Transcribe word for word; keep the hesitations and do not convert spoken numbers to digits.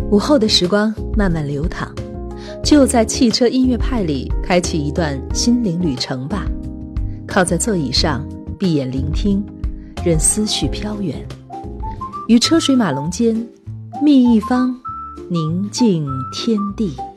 午后的时光慢慢流淌，就在汽车音乐派里开启一段心灵旅程吧。靠在座椅上，闭眼聆听，任思绪飘远，于车水马龙间觅一方宁静天地。